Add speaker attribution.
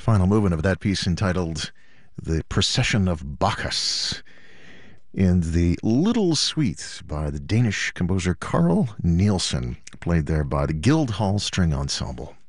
Speaker 1: Final movement of that piece entitled The Procession of Bacchus in the Little Suite by the Danish composer Carl Nielsen, played there by the Guildhall String Ensemble.